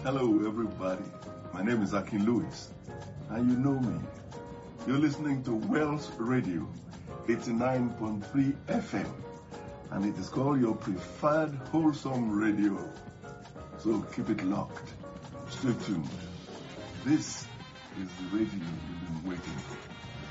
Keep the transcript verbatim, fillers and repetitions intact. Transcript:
Hello, everybody. My name is Akin Lewis, and you know me. You're listening to Wells Radio, eighty-nine point three F M, and it is called your preferred wholesome radio. So keep it locked. Stay tuned. This is the radio you've been waiting for.